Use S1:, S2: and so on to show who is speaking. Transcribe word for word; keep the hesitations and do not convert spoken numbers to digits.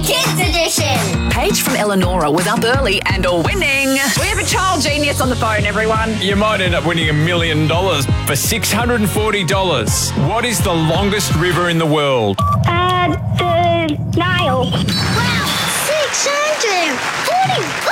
S1: Kids Edition.
S2: Paige from Eleonora was up early and winning.
S3: We have a child genius on the phone, everyone.
S4: You might end up winning a million dollars for six hundred forty dollars. What is the longest river in the world?
S5: Uh,